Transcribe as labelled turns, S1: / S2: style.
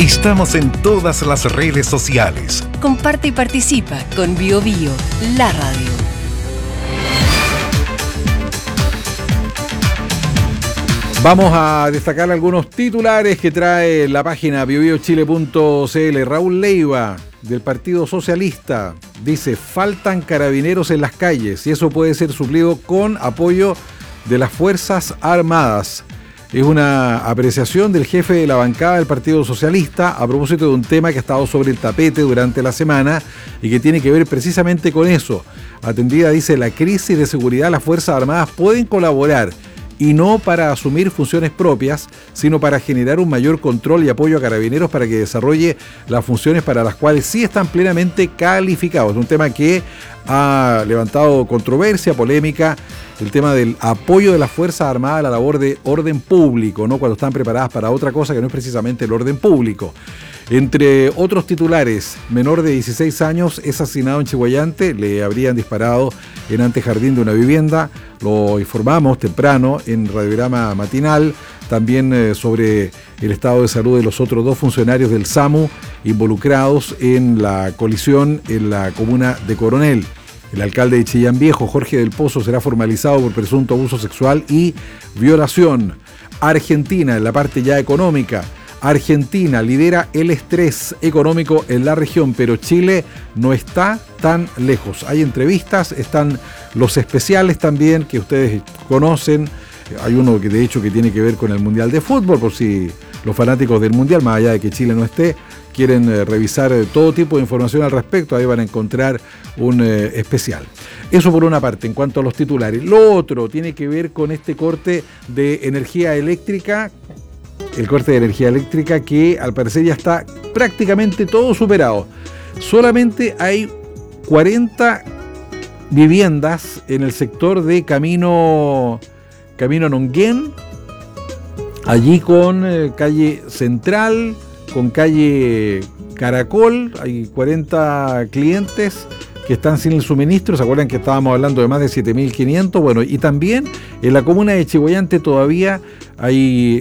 S1: Estamos en todas las redes sociales.
S2: Comparte y participa con BioBio, la radio.
S3: Vamos a destacar algunos titulares que trae la página biobiochile.cl. Raúl Leiva, del Partido Socialista, dice: faltan carabineros en las calles y eso puede ser suplido con apoyo de las Fuerzas Armadas. Es una apreciación del jefe de la bancada del Partido Socialista a propósito de un tema que ha estado sobre el tapete durante la semana y que tiene que ver precisamente con eso. Atendida, dice, la crisis de seguridad, las Fuerzas Armadas pueden colaborar, y no para asumir funciones propias, sino para generar un mayor control y apoyo a Carabineros para que desarrolle las funciones para las cuales sí están plenamente calificados. Es un tema que ha levantado controversia, polémica, el tema del apoyo de las Fuerzas Armadas a la labor de orden público, ¿no? Cuando están preparadas para otra cosa que no es precisamente el orden público. Entre otros titulares, menor de 16 años es asesinado en Chiguayante, le habrían disparado en antejardín de una vivienda, lo informamos temprano en Radiograma Matinal, también sobre el estado de salud de los otros dos funcionarios del SAMU involucrados en la colisión en la comuna de Coronel. El alcalde de Chillán Viejo, Jorge del Pozo, será formalizado por presunto abuso sexual y violación. Argentina, en la parte ya económica, Argentina lidera el estrés económico en la región, pero Chile no está tan lejos. Hay entrevistas, están los especiales también que ustedes conocen. Hay uno que de hecho que tiene que ver con el Mundial de Fútbol, por si los fanáticos del Mundial, más allá de que Chile no esté, quieren revisar todo tipo de información al respecto, ahí van a encontrar un especial. Eso por una parte, en cuanto a los titulares. Lo otro tiene que ver con este corte de energía eléctrica, el corte de energía eléctrica que al parecer ya está prácticamente todo superado. Solamente hay 40 viviendas en el sector de Camino Nonguén, allí con calle Central, con calle Caracol. Hay 40 clientes que están sin el suministro. ¿Se acuerdan que estábamos hablando de más de 7.500? Bueno, y también en la comuna de Chiguayante todavía hay